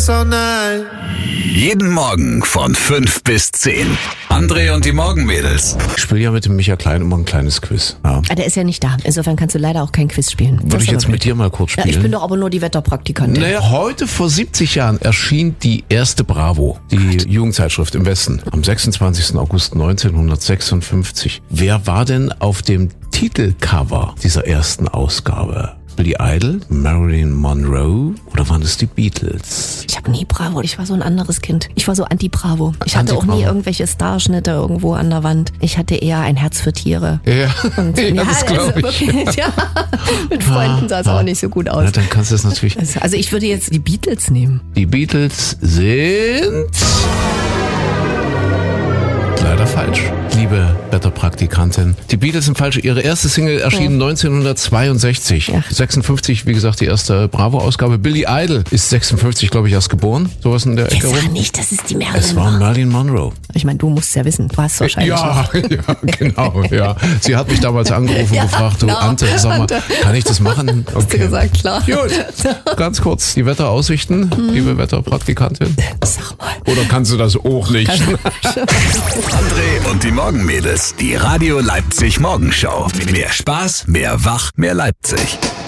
all night. Jeden Morgen von 5 bis 10. André und die Morgenmädels. Ich spiele ja mit dem Micha Klein immer ein kleines Quiz. Ja. Der ist ja nicht da. Insofern kannst du leider auch kein Quiz spielen. Würde ich jetzt mit dir mal kurz spielen? Ja, ich bin doch aber nur die Wetterpraktikantin. Naja, heute vor 70 Jahren erschien die erste Bravo, die Jugendzeitschrift im Westen, am 26. August 1956. Wer war denn auf dem Titelcover dieser ersten Ausgabe? Billy Idol, Marilyn Monroe oder waren es die Beatles? Ich habe nie Bravo, ich war so ein anderes Kind. Ich war so anti-Bravo. Ich hatte auch nie irgendwelche Starschnitte irgendwo an der Wand. Ich hatte eher ein Herz für Tiere. Ja, Und, ja, das glaube ich. Wirklich, ja, mit Freunden sah es auch nicht so gut aus. Na, dann kannst du es natürlich... Also ich würde jetzt die Beatles nehmen. Die Beatles sind... leider falsch, liebe Wetterpraktikantin. Die Beatles sind falsch. Ihre erste Single erschien 1962. Ja. 56, wie gesagt, die erste Bravo-Ausgabe. Billy Idol ist 56, glaube ich, erst geboren. Sowas in der Ecke Jetzt rum. sag nicht, das ist die Marilyn. Es war Marilyn Monroe. Ich meine, du musst es ja wissen. Du hast es wahrscheinlich Ja, ja, genau, ja. Sie hat mich damals angerufen und gefragt, du genau. Ante, sag mal, kann ich das machen? Okay. Hast du gesagt, klar. Gut, ganz kurz die Wetteraussichten, liebe Wetterpraktikantin. Sag mal. Oder kannst du das auch nicht? André und die Morgenmädels. Die Radio Leipzig Morgenshow. Mehr Spaß, mehr Wach, mehr Leipzig.